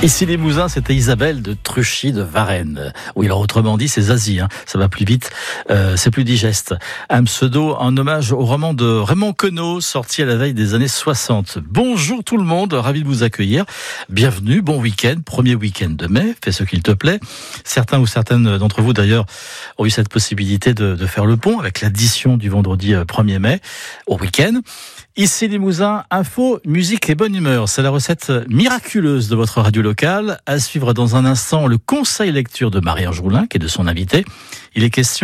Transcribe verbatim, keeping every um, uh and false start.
Ici Limousin, c'était Isabelle de Truchy de Varennes. Oui, alors autrement dit, c'est Zazie, hein. Ça va plus vite, euh, c'est plus digeste. Un pseudo en hommage au roman de Raymond Queneau, sorti à la veille des années soixante. Bonjour tout le monde, ravi de vous accueillir. Bienvenue, bon week-end, premier week-end de mai, fais ce qu'il te plaît. Certains ou certaines d'entre vous d'ailleurs ont eu cette possibilité de, de faire le pont avec l'addition du vendredi premier mai au week-end. Ici Limousin, info, musique et bonne humeur. C'est la recette miraculeuse de votre radio locale. À suivre dans un instant le conseil lecture de Marie-Ange Roulin, qui est de son invité. Il est question